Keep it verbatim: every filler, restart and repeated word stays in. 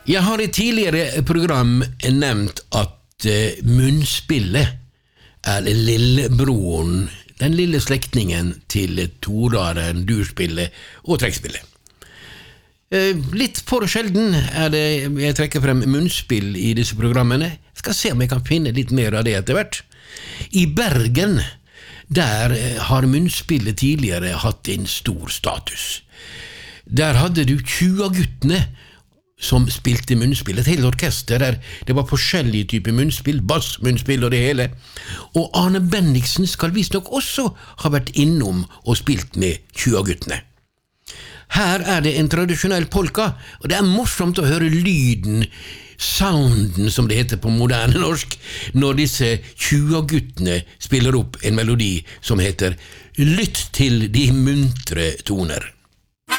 Jeg har i tidligere program nevnt at uh, munnspillet er lillebroren, den lille slektningen til toraren, durspillet og trekkspillet. Uh, litt for sjelden er det jeg trekker frem munnspill i disse programmene. Jeg skal se om jeg kan finne litt mer av det etter hvert. I Bergen, der har munnspillet tidligere hatt en stor status. Der hadde du tjua-guttene som spilte munnspill, et helt orkester der det var forskjellige typer munnspill, bass, munnspill og det hele. Og Arne Bendiksen skal visst nok også ha vært innom og spilt med tjua-guttene. Her er det en tradisjonell polka, og det er morsomt å høre lyden, sounden som det heter på moderne norsk, når disse tjua-guttene spiller opp en melodi som heter «Lytt til de muntre toner».